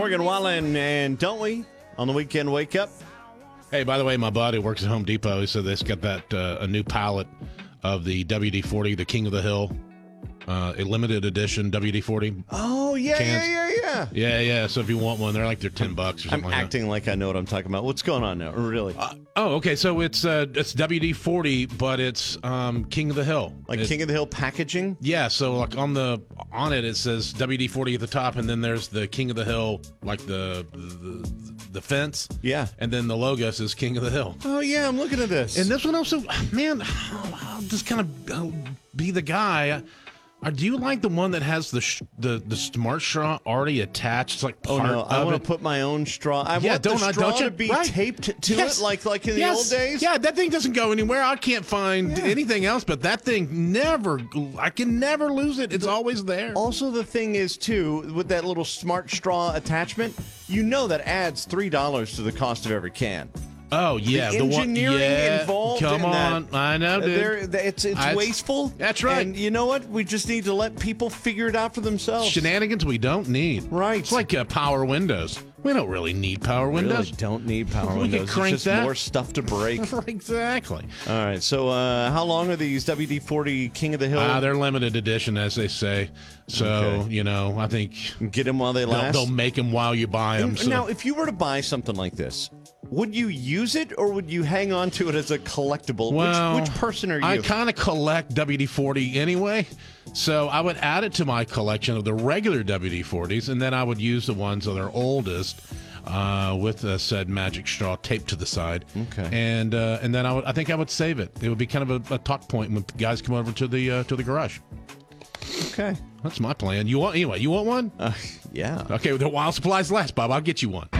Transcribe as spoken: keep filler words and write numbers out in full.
Morgan Wallen, and don't we, on the weekend wake up? Hey, by the way, my buddy works at Home Depot. He said they've got that uh, a new pallet of the W D forty, the King of the Hill, uh, a limited edition W D forty. Oh, yeah, Cans. yeah, yeah, yeah. Yeah, yeah. So if you want one, they're like they're ten bucks or I'm something like acting like I know what I'm talking about. What's going on now? Really? that. Uh, oh, okay. So it's uh, it's W D forty, but it's um, King of the Hill. Like It's- King of the Hill packaging? Yeah, so like on the on it, it says W D forty at the top, and then there's the King of the Hill, like the the, the fence. Yeah. And then the logo says King of the Hill. Oh, yeah, I'm looking at this. And this one also, man, I'll just kind of uh, be the guy. Uh, do you like the one that has the sh- the the smart straw already attached? It's like Oh part no! I of want it. to put my own straw. I Yeah, want the don't I- straw don't you? to be Right. taped to Yes. it, like like in Yes. the old days. Yeah, that thing doesn't go anywhere. I can't find Yeah. anything else, but that thing never. I can never lose it. It's always there. Also, the thing is too, with that little smart straw attachment, you know that adds three dollars to the cost of every can. Oh yeah, the one- engineering yeah, involved Come in that, on, I know, dude. There, th- it's it's I- wasteful. That's right. And you know what? We just need to let people figure it out for themselves. Shenanigans we don't need. Right. It's like uh, power windows. We don't really need power Really windows. don't need power We could windows. crank it's just that. more stuff to break. Exactly. All right. So, uh, how long are these W D forty King of the Hill? Ah, they're limited edition, as they say. So Okay. you know, I think Get them while they they'll, last. they'll make them while you buy them. And So. Now, if you were to buy something like this, would you use it or would you hang on to it as a collectible? Well, which, which person are you? I kind of collect W D forty anyway, so I would add it to my collection of the regular W D forties, and then I would use the ones that are oldest uh, with a said magic straw taped to the side. Okay. And uh, and then I would, I think I would save it. It would be kind of a, a talk point when guys come over to the uh, to the garage. okay. That's my plan. You want anyway? You want one? Uh, yeah. Okay, the while supplies last, Bob. I'll get you one.